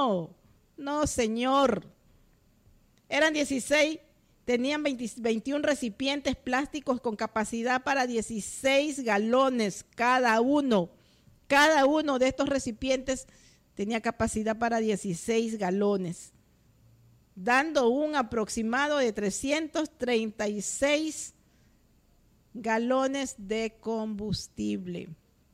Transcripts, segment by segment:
no señor. Eran 16, tenían 21 recipientes plásticos con capacidad para 16 galones cada uno. Cada uno de estos recipientes tenía capacidad para 16 galones, dando un aproximado de 336 galones de combustible.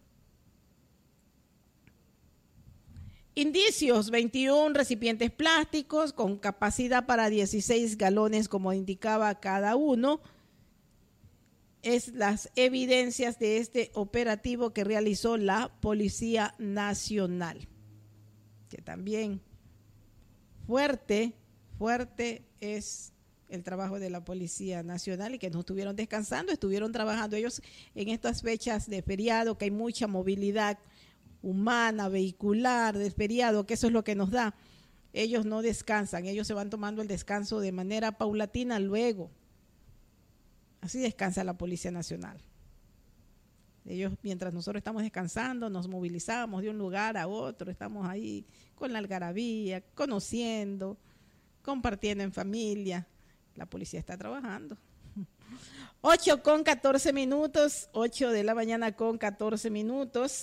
Indicios: 21 recipientes plásticos con capacidad para 16 galones, como indicaba cada uno. Es las evidencias de este operativo que realizó la Policía Nacional. Que también fuerte es el trabajo de la Policía Nacional, y que no estuvieron descansando, estuvieron trabajando ellos en estas fechas de feriado, que hay mucha movilidad humana, vehicular, de feriado, que eso es lo que nos da. Ellos no descansan, ellos se van tomando el descanso de manera paulatina luego. Así descansa la Policía Nacional. Ellos, mientras nosotros estamos descansando, nos movilizamos de un lugar a otro, estamos ahí con la algarabía, conociendo, compartiendo en familia. La policía está trabajando. 8:14, 8 de la mañana con 14 minutos.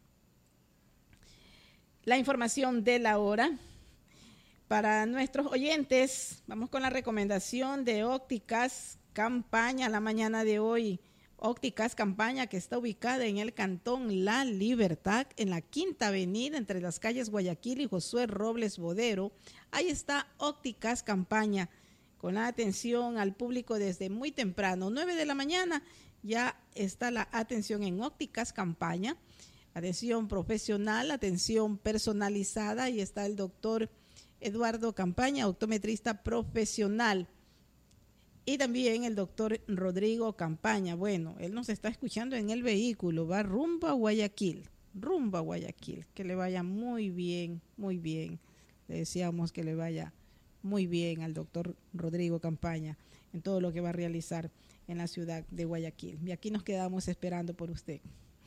La información de la hora. Para nuestros oyentes, vamos con la recomendación de Ópticas Campaña la mañana de hoy. Ópticas Campaña, que está ubicada en el cantón La Libertad, en la Quinta Avenida, entre las calles Guayaquil y Josué Robles Bodero. Ahí está Ópticas Campaña, con la atención al público desde muy temprano. 9 de la mañana ya está la atención en Ópticas Campaña. Atención profesional, atención personalizada. Y está el doctor Eduardo Campaña, optometrista profesional. Y también el doctor Rodrigo Campaña. Bueno, él nos está escuchando en el vehículo, va rumbo a Guayaquil, que le vaya muy bien, muy bien. Le deseamos que le vaya muy bien al doctor Rodrigo Campaña en todo lo que va a realizar en la ciudad de Guayaquil. Y aquí nos quedamos esperando por usted.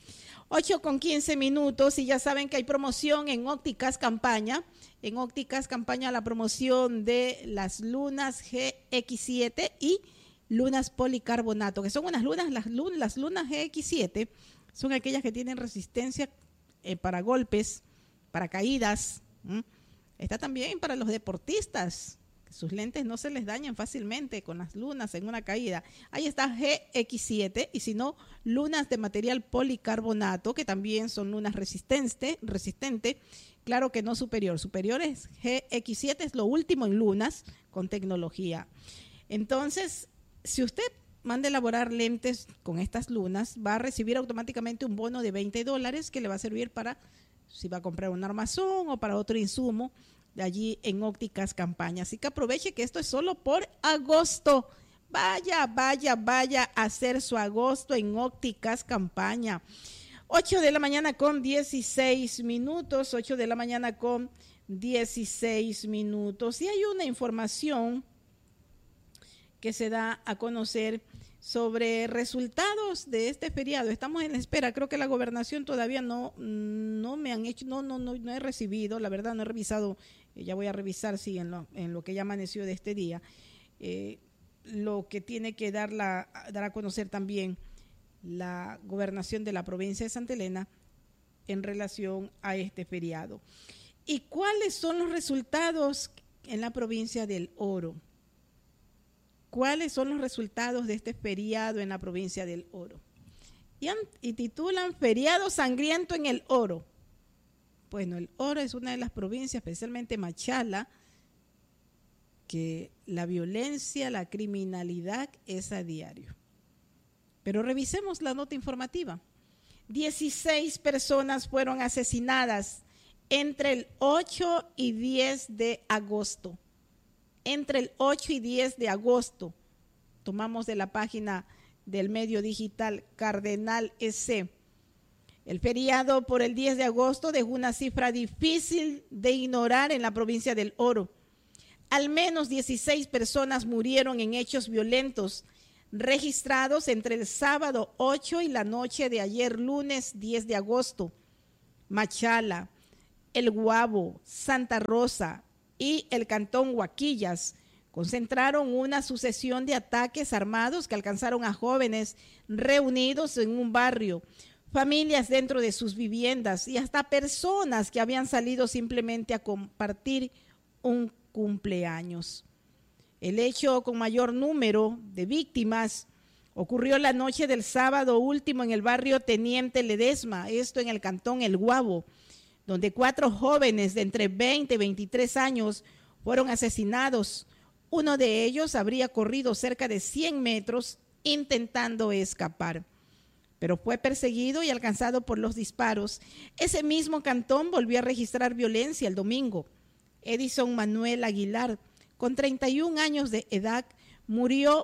8:15, y ya saben que hay promoción en Ópticas Campaña. En Ópticas Campaña la promoción de las lunas GX7 y lunas policarbonato, que son unas lunas, las lunas GX7 son aquellas que tienen resistencia para golpes, para caídas. Está también para los deportistas, que sus lentes no se les dañan fácilmente con las lunas en una caída. Ahí está GX7, y si no, lunas de material policarbonato, que también son lunas resistente, claro que no superior. Superior es GX7, es lo último en lunas con tecnología. Entonces, si usted manda a elaborar lentes con estas lunas, va a recibir automáticamente un bono de $20 que le va a servir para, si va a comprar un armazón o para otro insumo, de allí en Ópticas Campaña. Así que aproveche que esto es solo por agosto. Vaya a hacer su agosto en Ópticas Campaña. 8 de la mañana con 16 minutos, 8 de la mañana con 16 minutos. Y hay una información que se da a conocer sobre resultados de este feriado. Estamos en espera, creo que la gobernación todavía no me han hecho, no he recibido, la verdad no he revisado, ya voy a revisar en lo que ya amaneció de este día, lo que tiene que dar a conocer también la gobernación de la provincia de Santa Elena en relación a este feriado. ¿Y cuáles son los resultados en la provincia del Oro? ¿Cuáles son los resultados de este feriado en la provincia del Oro? Y titulan Feriado Sangriento en el Oro. Bueno, el Oro es una de las provincias, especialmente Machala, que la violencia, la criminalidad es a diario. Pero revisemos la nota informativa. 16 personas fueron asesinadas entre el 8 y 10 de agosto. Entre el 8 y 10 de agosto, tomamos de la página del medio digital Cardenal SC. El feriado por el 10 de agosto dejó una cifra difícil de ignorar en la provincia del Oro. Al menos 16 personas murieron en hechos violentos registrados entre el sábado 8 y la noche de ayer lunes 10 de agosto. Machala, El Guabo, Santa Rosa y el cantón Huaquillas concentraron una sucesión de ataques armados que alcanzaron a jóvenes reunidos en un barrio, familias dentro de sus viviendas y hasta personas que habían salido simplemente a compartir un cumpleaños. El hecho con mayor número de víctimas ocurrió la noche del sábado último en el barrio Teniente Ledesma, esto en el cantón El Guabo, donde 4 jóvenes de entre 20 y 23 años fueron asesinados. Uno de ellos habría corrido cerca de 100 metros intentando escapar, pero fue perseguido y alcanzado por los disparos. Ese mismo cantón volvió a registrar violencia el domingo. Edison Manuel Aguilar, con 31 años de edad, murió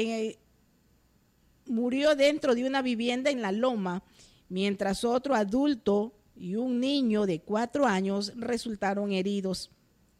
dentro de una vivienda en La Loma, mientras otro adulto y un niño de 4 años resultaron heridos.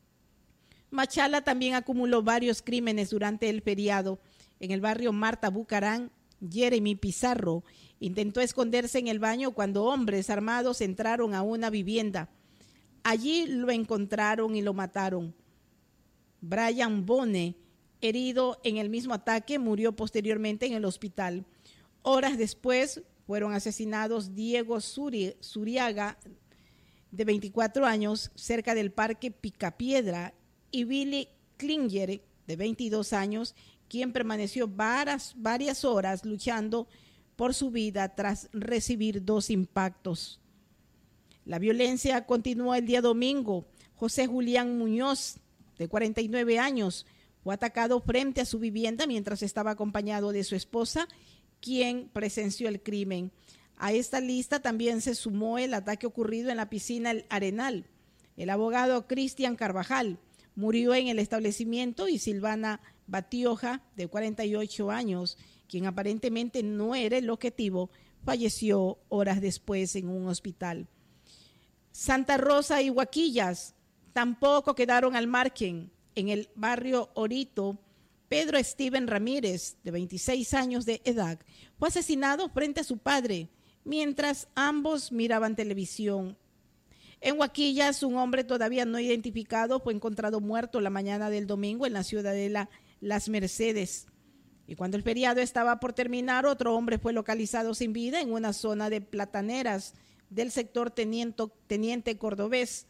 Machala también acumuló varios crímenes durante el feriado. En el barrio Marta Bucarán, Jeremy Pizarro intentó esconderse en el baño cuando hombres armados entraron a una vivienda. Allí lo encontraron y lo mataron. Brian Bone, herido en el mismo ataque, murió posteriormente en el hospital. Horas después fueron asesinados Diego Zuriaga, de 24 años, cerca del Parque Picapiedra, y Billy Klinger, de 22 años, quien permaneció varias horas luchando por su vida tras recibir 2 impactos. La violencia continuó el día domingo. José Julián Muñoz, de 49 años, fue atacado frente a su vivienda mientras estaba acompañado de su esposa, quien presenció el crimen. A esta lista también se sumó el ataque ocurrido en la piscina El Arenal. El abogado Cristian Carvajal murió en el establecimiento y Silvana Batioja, de 48 años, quien aparentemente no era el objetivo, falleció horas después en un hospital. Santa Rosa y Huaquillas tampoco quedaron al margen. En el barrio Orito, Pedro Steven Ramírez, de 26 años de edad, fue asesinado frente a su padre, mientras ambos miraban televisión. En Huaquillas, un hombre todavía no identificado fue encontrado muerto la mañana del domingo en la ciudadela Las Mercedes. Y cuando el feriado estaba por terminar, otro hombre fue localizado sin vida en una zona de plataneras del sector Teniente Cordobés.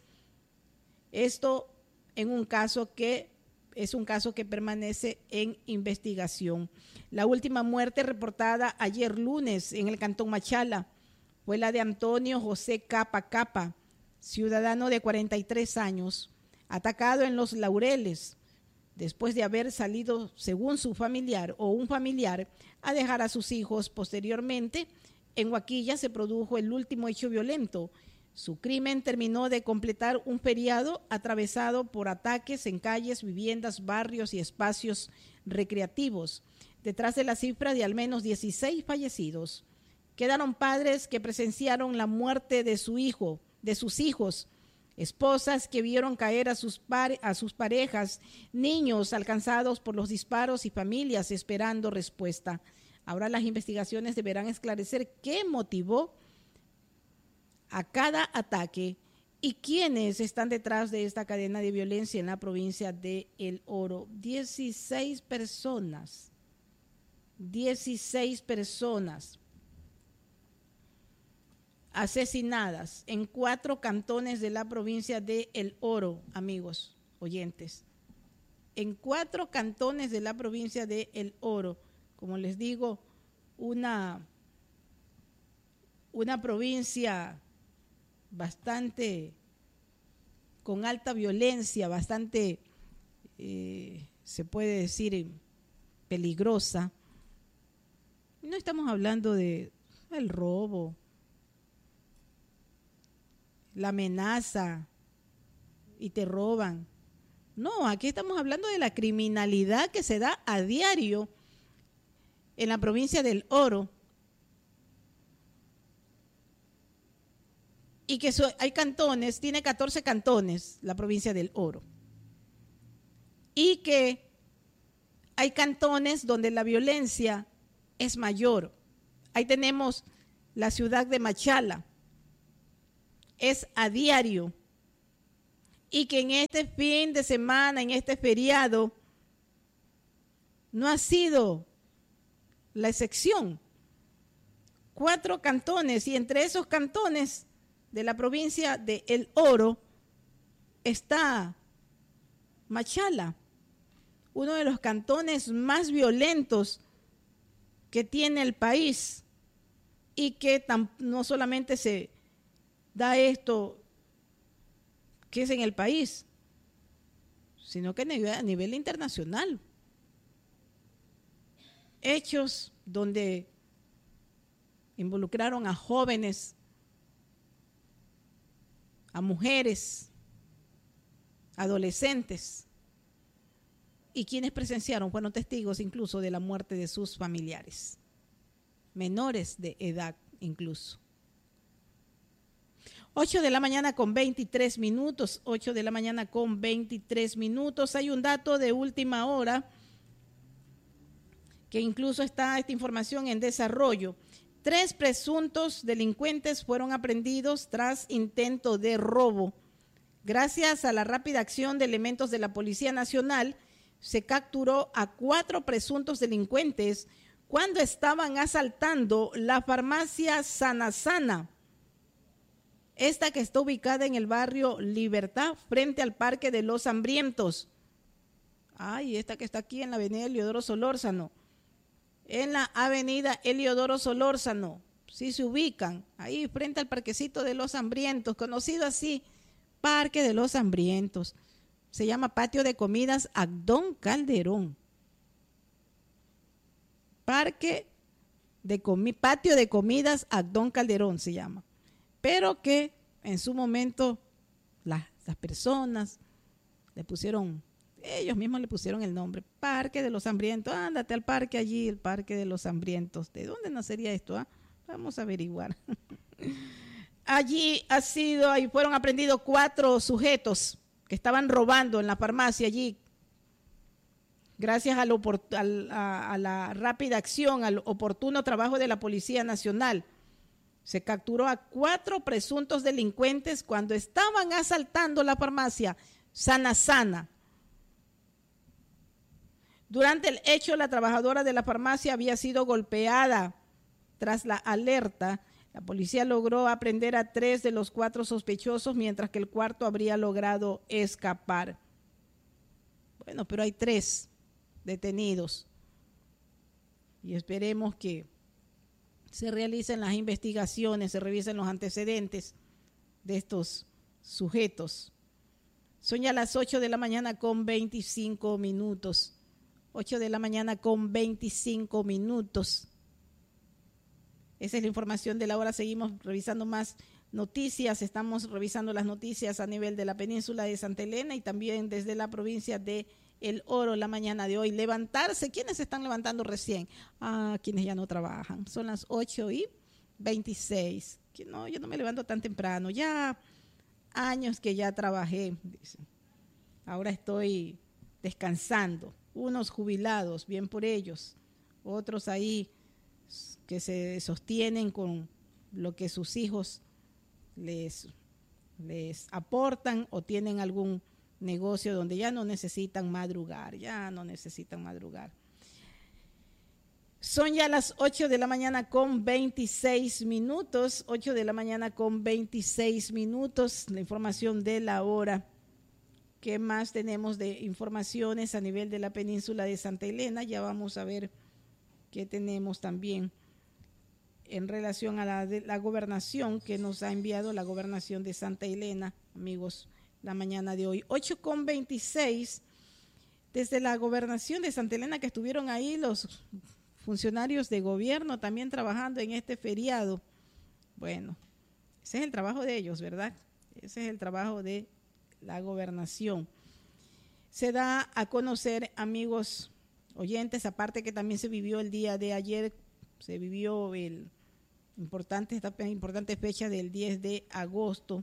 Esto en un caso que es un caso que permanece en investigación. La última muerte reportada ayer lunes en el cantón Machala fue la de Antonio José Capa, ciudadano de 43 años, atacado en Los Laureles, después de haber salido, según su familiar o un familiar, a dejar a sus hijos. Posteriormente, en Huaquilla se produjo el último hecho violento. Su crimen terminó de completar un feriado atravesado por ataques en calles, viviendas, barrios y espacios recreativos. Detrás de la cifra de al menos 16 fallecidos, quedaron padres que presenciaron la muerte de sus hijos, esposas que vieron caer a sus parejas, niños alcanzados por los disparos y familias esperando respuesta. Ahora las investigaciones deberán esclarecer qué motivó a cada ataque y quiénes están detrás de esta cadena de violencia en la provincia de El Oro. 16 personas asesinadas en 4 cantones de la provincia de El Oro, amigos oyentes. En 4 cantones de la provincia de El Oro, como les digo, una provincia bastante con alta violencia, bastante, se puede decir, peligrosa. No estamos hablando de el robo, la amenaza y te roban. No, aquí estamos hablando de la criminalidad que se da a diario en la provincia del Oro. Y que hay cantones, tiene 14 cantones la provincia del Oro. Y que hay cantones donde la violencia es mayor. Ahí tenemos la ciudad de Machala. Es a diario y que en este fin de semana, en este feriado, no ha sido la excepción. 4 cantones, y entre esos cantones de la provincia de El Oro está Machala, uno de los cantones más violentos que tiene el país, y que no solamente se da esto que es en el país, sino que a nivel internacional. Hechos donde involucraron a jóvenes, a mujeres, adolescentes, y quienes presenciaron fueron testigos incluso de la muerte de sus familiares, menores de edad incluso. 8 de la mañana con 23 minutos, 8 de la mañana con 23 minutos. Hay un dato de última hora que incluso está esta información en desarrollo. 3 presuntos delincuentes fueron aprehendidos tras intento de robo. Gracias a la rápida acción de elementos de la Policía Nacional, se capturó a 4 presuntos delincuentes cuando estaban asaltando la farmacia Sana Sana, esta que está ubicada en el barrio Libertad, frente al Parque de los Hambrientos. Ay, esta que está aquí en la avenida Eliodoro Solórzano. En la avenida Eliodoro Solórzano, sí se ubican, ahí frente al Parquecito de los Hambrientos, conocido así, Parque de los Hambrientos. Se llama Patio de Comidas Agdón Calderón. Patio de Comidas Agdón Calderón se llama. Pero que en su momento las personas le pusieron, ellos mismos le pusieron el nombre, Parque de los Hambrientos. Ándate al parque allí, el Parque de los Hambrientos. ¿De dónde nacería esto? Vamos a averiguar. Allí ahí fueron aprehendidos 4 sujetos que estaban robando en la farmacia allí. Gracias a la rápida acción, al oportuno trabajo de la Policía Nacional, se capturó a 4 presuntos delincuentes cuando estaban asaltando la farmacia Sana Sana. Durante el hecho, la trabajadora de la farmacia había sido golpeada. Tras la alerta, la policía logró aprehender a 3 de los 4 sospechosos, mientras que el cuarto habría logrado escapar. Bueno, pero hay 3 detenidos y esperemos que se realicen las investigaciones, se revisen los antecedentes de estos sujetos. Son ya las 8 de la mañana con 25 minutos. 8 de la mañana con 25 minutos. Esa es la información de la hora. Seguimos revisando más noticias. Estamos revisando las noticias a nivel de la península de Santa Elena y también desde la provincia de El Oro la mañana de hoy. Levantarse. ¿Quiénes se están levantando recién? Quienes ya no trabajan. Son las 8:26. No, yo no me levanto tan temprano. Ya años que ya trabajé. Dicen. Ahora estoy descansando. Unos jubilados, bien por ellos. Otros ahí que se sostienen con lo que sus hijos les aportan o tienen algún negocio donde ya no necesitan madrugar, Son ya las 8 de la mañana con 26 minutos, 8 de la mañana con 26 minutos, la información de la hora. ¿Qué más tenemos de informaciones a nivel de la península de Santa Elena? Ya vamos a ver qué tenemos también en relación a la gobernación que nos ha enviado la gobernación de Santa Elena, amigos, la mañana de hoy. 8:26, desde la gobernación de Santa Elena, que estuvieron ahí los funcionarios de gobierno también trabajando en este feriado. Bueno, ese es el trabajo de ellos, ¿verdad? Ese es el trabajo de la gobernación. Se da a conocer, amigos oyentes, aparte que también se vivió el día de ayer, se vivió esta importante fecha del 10 de agosto.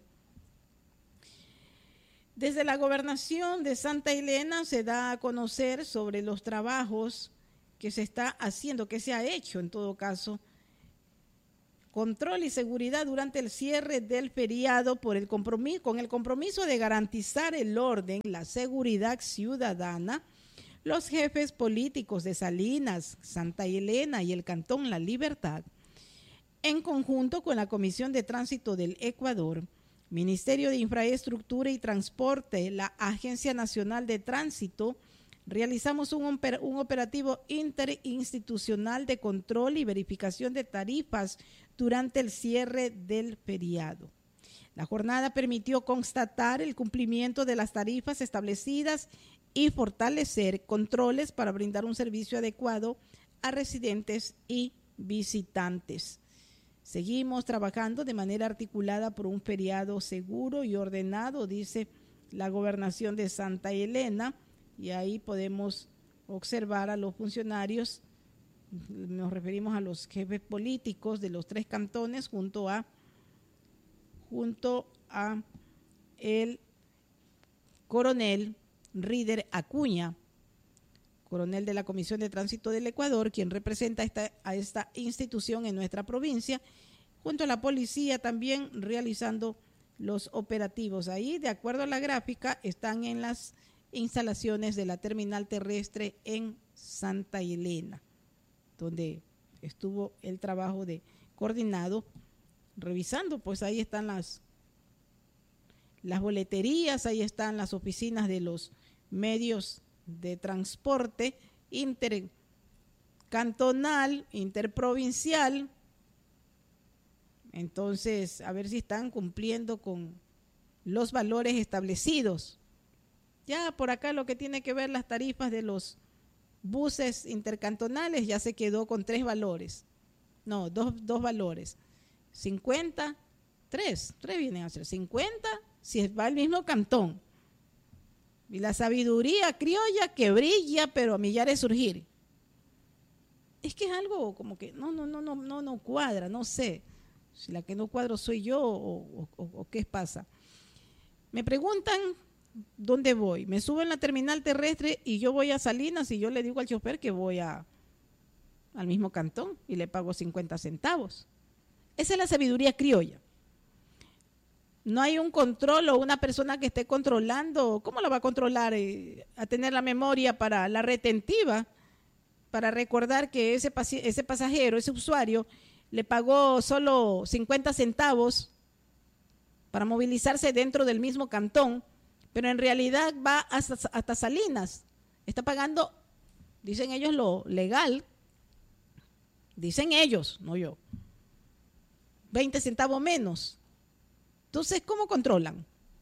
Desde la gobernación de Santa Elena se da a conocer sobre los trabajos que se está haciendo, que se ha hecho en todo caso, control y seguridad durante el cierre del feriado con el compromiso de garantizar el orden, la seguridad ciudadana. Los jefes políticos de Salinas, Santa Elena y el Cantón La Libertad, en conjunto con la Comisión de Tránsito del Ecuador, Ministerio de Infraestructura y Transporte, la Agencia Nacional de Tránsito, realizamos un operativo interinstitucional de control y verificación de tarifas durante el cierre del feriado. La jornada permitió constatar el cumplimiento de las tarifas establecidas y fortalecer controles para brindar un servicio adecuado a residentes y visitantes. Seguimos trabajando de manera articulada por un feriado seguro y ordenado, dice la Gobernación de Santa Elena, y ahí podemos observar a los funcionarios, nos referimos a los jefes políticos de los 3 cantones junto a el coronel Rider Acuña, coronel de la Comisión de Tránsito del Ecuador, quien representa a esta institución en nuestra provincia, junto a la policía también realizando los operativos. Ahí, de acuerdo a la gráfica, están en las instalaciones de la terminal terrestre en Santa Elena, donde estuvo el trabajo de coordinado, revisando, pues ahí están las boleterías, ahí están las oficinas de los medios de transporte intercantonal, interprovincial. Entonces, a ver si están cumpliendo con los valores establecidos. Ya por acá lo que tiene que ver las tarifas de los buses intercantonales ya se quedó con 3 valores. No, dos valores. 50, 3 vienen a ser 50 si va al mismo cantón. Y la sabiduría criolla que brilla, pero a millares surgir. Es que es algo como que no cuadra, no sé. Si la que no cuadro soy yo o qué pasa. Me preguntan dónde voy. Me subo en la terminal terrestre y yo voy a Salinas y yo le digo al chofer que voy al mismo cantón y le pago 50 centavos. Esa es la sabiduría criolla. No hay un control o una persona que esté controlando. ¿Cómo lo va a controlar? A tener la memoria para la retentiva, para recordar que ese pasajero, ese usuario, le pagó solo 50 centavos para movilizarse dentro del mismo cantón, pero en realidad va hasta Salinas. Está pagando, dicen ellos, lo legal. Dicen ellos, no yo. 20 centavos menos. Entonces, ¿cómo controlan?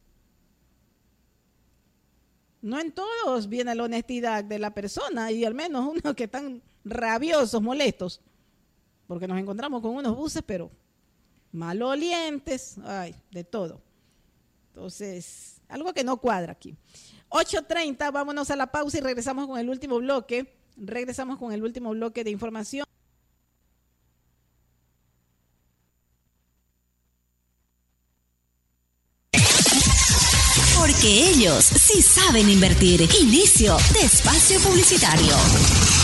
No en todos viene la honestidad de la persona, y al menos unos que están rabiosos, molestos, porque nos encontramos con unos buses, pero malolientes, ay, de todo. Entonces, algo que no cuadra aquí. 8:30, vámonos a la pausa y regresamos con el último bloque. Regresamos con el último bloque de información. Porque ellos sí saben invertir. Inicio de espacio publicitario.